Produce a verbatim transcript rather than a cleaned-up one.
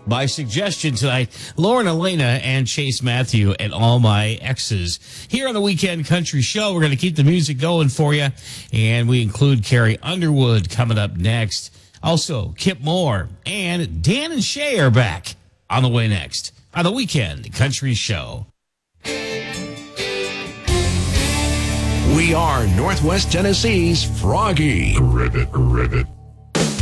By suggestion tonight, Lauren Elena and Chase Matthew and All My Exes. Here on the Weekend Country Show, we're going to keep the music going for you, and we include Carrie Underwood coming up next. Also, Kip Moore and Dan and Shay are back on the way next on the Weekend Country Show. We are Northwest Tennessee's Froggy. Ribbit, ribbit.